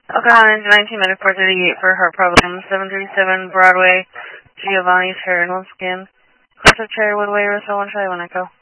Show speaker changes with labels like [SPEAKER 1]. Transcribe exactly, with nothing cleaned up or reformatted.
[SPEAKER 1] Okay, nineteen ninety-four thirty-eight for heart problems. seven thirty-seven Broadway, Giovanni's hair. Once again, Joseph Cherry Woodway, Russell, one try, one echo.